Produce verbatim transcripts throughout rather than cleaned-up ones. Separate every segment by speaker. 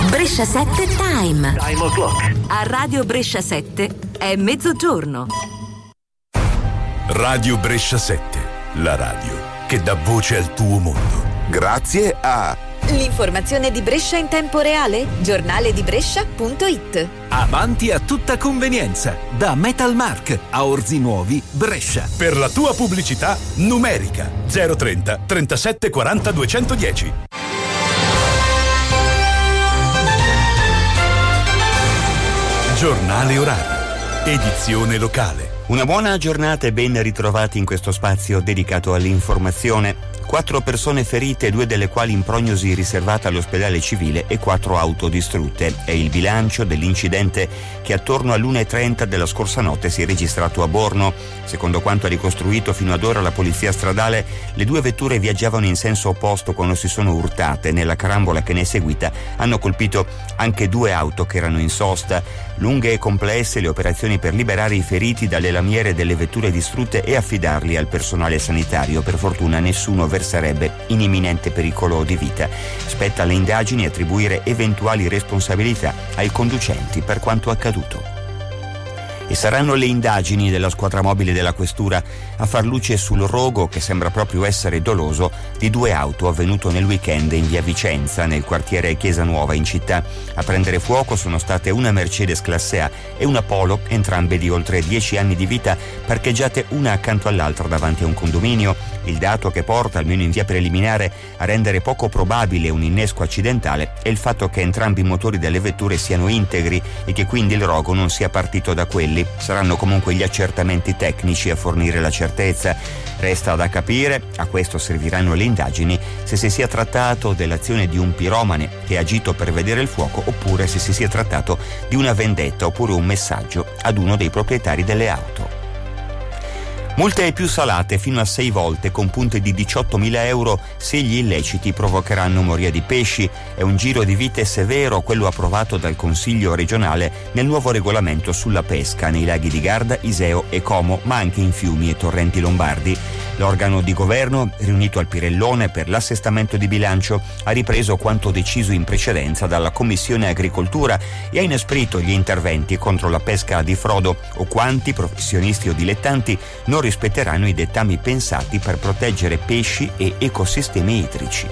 Speaker 1: Brescia sette Time.
Speaker 2: Time o'clock.
Speaker 1: A Radio Brescia sette è mezzogiorno.
Speaker 3: Radio Brescia sette, la radio che dà voce al tuo mondo.
Speaker 4: Grazie a
Speaker 5: l'informazione di Brescia in tempo reale, giornale di Brescia punto it.
Speaker 6: Avanti a tutta convenienza, da Metalmark a Orzi Nuovi, Brescia.
Speaker 3: Per la tua pubblicità numerica zero trenta trentasette quaranta duecentodieci. Giornale orario, edizione locale.
Speaker 7: Una buona giornata e ben ritrovati in questo spazio dedicato all'informazione. Quattro persone ferite, due delle quali in prognosi riservata all'ospedale civile e quattro auto distrutte. È il bilancio dell'incidente che attorno all'una e trenta della scorsa notte si è registrato a Borno. Secondo quanto ha ricostruito fino ad ora la polizia stradale, le due vetture viaggiavano in senso opposto quando si sono urtate. Nella carambola che ne è seguita hanno colpito anche due auto che erano in sosta. Lunghe e complesse le operazioni per liberare i feriti dalle lamiere delle vetture distrutte e affidarli al personale sanitario. Per fortuna nessuno verserebbe in imminente pericolo di vita. Spetta alle indagini attribuire eventuali responsabilità ai conducenti per quanto accaduto. E saranno le indagini della squadra mobile della questura a far luce sul rogo, che sembra proprio essere doloso, di due auto avvenuto nel weekend in via Vicenza, nel quartiere Chiesa Nuova in città. A prendere fuoco sono state una Mercedes classe A e una Polo, entrambe di oltre dieci anni di vita, parcheggiate una accanto all'altra davanti a un condominio. Il dato che porta, almeno in via preliminare, a rendere poco probabile un innesco accidentale è il fatto che entrambi i motori delle vetture siano integri e che quindi il rogo non sia partito da quelli. Saranno comunque gli accertamenti tecnici a fornire la certezza. Resta da capire, a questo serviranno le indagini, se si sia trattato dell'azione di un piromane che ha agito per vedere il fuoco oppure se si sia trattato di una vendetta oppure un messaggio ad uno dei proprietari delle auto. Multe più salate fino a sei volte con punte di diciottomila euro se gli illeciti provocheranno moria di pesci. È un giro di vite severo quello approvato dal Consiglio regionale nel nuovo regolamento sulla pesca nei laghi di Garda, Iseo e Como, ma anche in fiumi e torrenti lombardi. L'organo di governo, riunito al Pirellone per l'assestamento di bilancio, ha ripreso quanto deciso in precedenza dalla Commissione Agricoltura e ha inasprito gli interventi contro la pesca di frodo o quanti, professionisti o dilettanti, non rispetteranno i dettami pensati per proteggere pesci e ecosistemi idrici.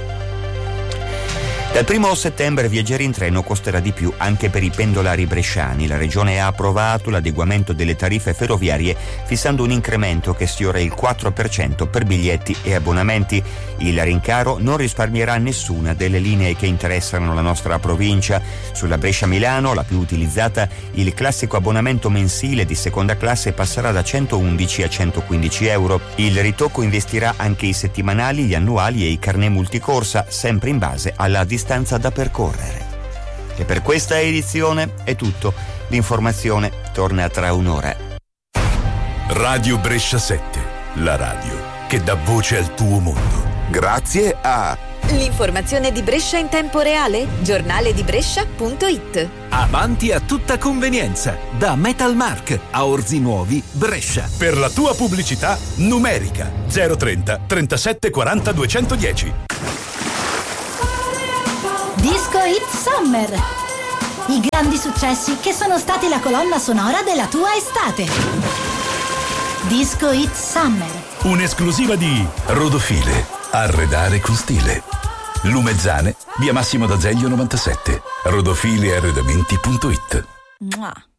Speaker 7: Dal primo settembre viaggiare in treno costerà di più anche per i pendolari bresciani. La Regione ha approvato l'adeguamento delle tariffe ferroviarie fissando un incremento che sfiora il quattro per cento per biglietti e abbonamenti. Il rincaro non risparmierà nessuna delle linee che interessano la nostra provincia. Sulla Brescia-Milano, la più utilizzata, il classico abbonamento mensile di seconda classe passerà da centoundici a centoquindici euro. Il ritocco investirà anche i settimanali, gli annuali e i carnet multicorsa, sempre in base alla distanza distanza da percorrere. E per questa edizione è tutto. L'informazione torna tra un'ora.
Speaker 3: Radio Brescia sette, la radio che dà voce al tuo mondo.
Speaker 4: Grazie a
Speaker 5: l'informazione di Brescia in tempo reale, giornale di Brescia punto it.
Speaker 6: Avanti a tutta convenienza, da Metalmark a Orzi Nuovi, Brescia.
Speaker 3: Per la tua pubblicità numerica zero trenta trentasette quaranta duecentodieci.
Speaker 8: Disco Hit Summer. I grandi successi che sono stati la colonna sonora della tua estate. Disco Hit Summer.
Speaker 3: Un'esclusiva di Rodofile. Arredare con stile. Lumezzane, via Massimo d'Azeglio novantasette. rodofile arredamenti punto it.
Speaker 8: Mua.